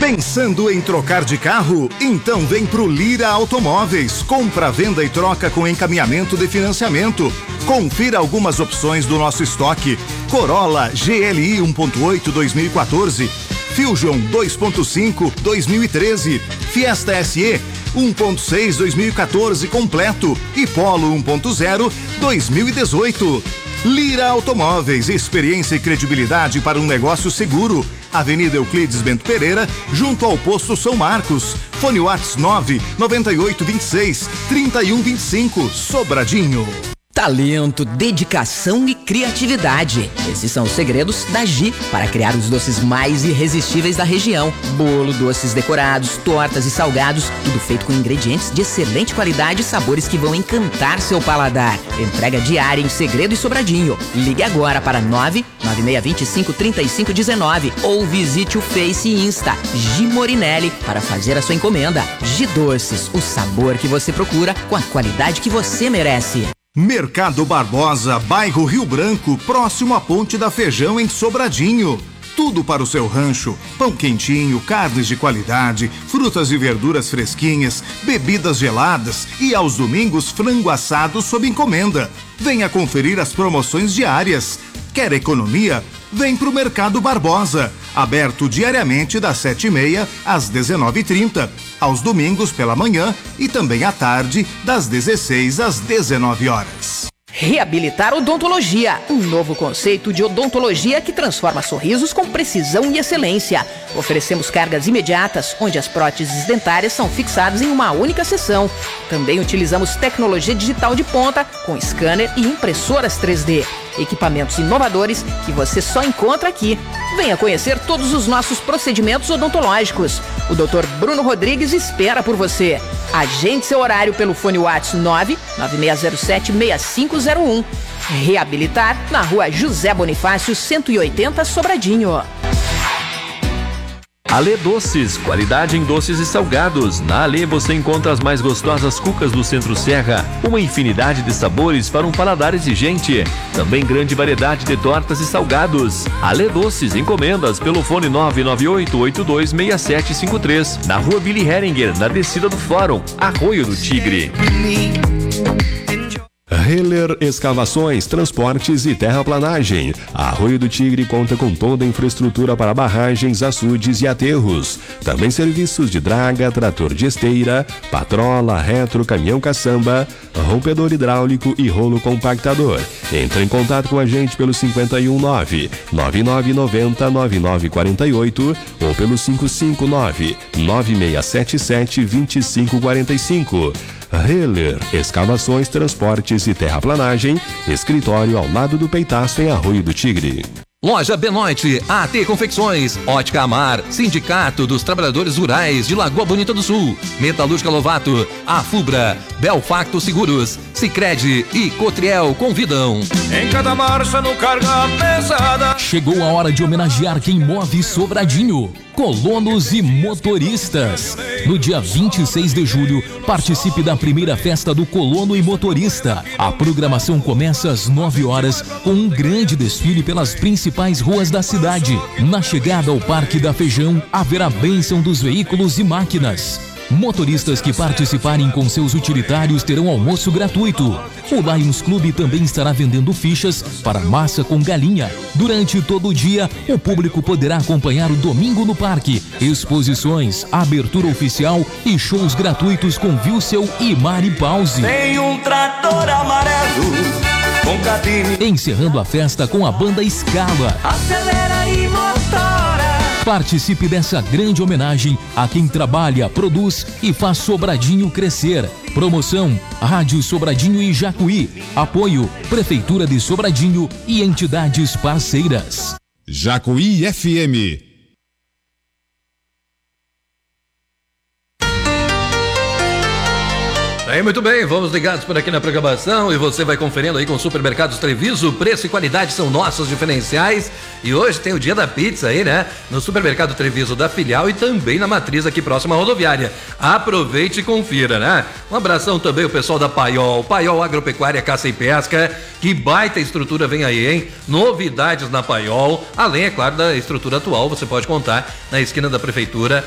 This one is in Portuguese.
Pensando em trocar de carro? Então vem pro Lira Automóveis. Compra, venda e troca com encaminhamento de financiamento. Confira algumas opções do nosso estoque. Corolla GLI 1.8 2014, Fusion 2.5 2013, Fiesta SE 1.6 2014 completo e Polo 1.0 2018. Lira Automóveis, experiência e credibilidade para um negócio seguro. Avenida Euclides Bento Pereira, junto ao posto São Marcos. Fone WhatsApp 99826-3125, Sobradinho. Talento, dedicação e criatividade. Esses são os segredos da Gi para criar os doces mais irresistíveis da região. Bolo, doces decorados, tortas e salgados, tudo feito com ingredientes de excelente qualidade e sabores que vão encantar seu paladar. Entrega diária em Segredo e Sobradinho. Ligue agora para 99625-3519 ou visite o Face e Insta Gi Morinelli para fazer a sua encomenda. Gi Doces, o sabor que você procura com a qualidade que você merece. Mercado Barbosa, bairro Rio Branco, próximo à Ponte da Feijão, em Sobradinho. Tudo para o seu rancho: pão quentinho, carnes de qualidade, frutas e verduras fresquinhas, bebidas geladas e aos domingos frango assado sob encomenda. Venha conferir as promoções diárias. Quer economia? Vem pro Mercado Barbosa, aberto diariamente das 7h30 às 19h30, aos domingos pela manhã e também à tarde das 16 às 19 horas. Reabilitar Odontologia, um novo conceito de odontologia que transforma sorrisos com precisão e excelência. Oferecemos cargas imediatas, onde as próteses dentárias são fixadas em uma única sessão. Também utilizamos tecnologia digital de ponta, com scanner e impressoras 3D. Equipamentos inovadores que você só encontra aqui. Venha conhecer todos os nossos procedimentos odontológicos. O Dr. Bruno Rodrigues espera por você. Agende seu horário pelo fone WhatsApp 99607-6501. Reabilitar na Rua José Bonifácio 180, Sobradinho. Alê Doces, qualidade em doces e salgados. Na Alê você encontra as mais gostosas cucas do Centro-Serra, uma infinidade de sabores para um paladar exigente. Também grande variedade de tortas e salgados. Alê Doces, encomendas pelo fone 998826753, na Rua Billy Heringer, na descida do Fórum, Arroio do Tigre. Heller Escavações, Transportes e Terraplanagem. Arroio do Tigre conta com toda a infraestrutura para barragens, açudes e aterros. Também serviços de draga, trator de esteira, patrola, retro, caminhão caçamba, rompedor hidráulico e rolo compactador. Entre em contato com a gente pelo 519-9990-9948 ou pelo 559-9677-2545. Heller Escavações, Transportes e Terraplanagem, escritório ao lado do Peitaço, em Arroio do Tigre. Loja Benoit, AT Confecções, Ótica Amar, Sindicato dos Trabalhadores Rurais de Lagoa Bonita do Sul, Metalúrgica Lovato, Afubra, Belfacto Seguros, Sicredi e Cotriel convidam. Em cada marcha no carga pesada. Chegou a hora de homenagear quem move Sobradinho: colonos e motoristas. No dia 26 de julho, participe da primeira festa do Colono e Motorista. A programação começa às 9 horas com um grande desfile pelas principais ruas da cidade. Na chegada ao Parque da Feijão, haverá bênção dos veículos e máquinas. Motoristas que participarem com seus utilitários terão almoço gratuito. O Lions Club também estará vendendo fichas para massa com galinha. Durante todo o dia, o público poderá acompanhar o Domingo no Parque, exposições, abertura oficial e shows gratuitos com Wilson e Mari Pause. Tem um trator amarelo com cabine. Encerrando a festa com a banda Scala. Acelera e motora. Participe dessa grande homenagem a quem trabalha, produz e faz Sobradinho crescer. Promoção: Rádio Sobradinho e Jacuí. Apoio: Prefeitura de Sobradinho e entidades parceiras. Jacuí FM. Aí, muito bem, vamos ligados por aqui na programação e você vai conferindo aí com Supermercados Treviso. Preço e qualidade são nossos diferenciais e hoje tem o dia da pizza aí, né? No Supermercado Treviso da filial e também na matriz aqui próxima à rodoviária. Aproveite e confira, né? Um abração também ao pessoal da Paiol Agropecuária, Caça e Pesca. Que baita estrutura vem aí, hein? Novidades na Paiol, além, é claro, da estrutura atual, você pode contar na esquina da Prefeitura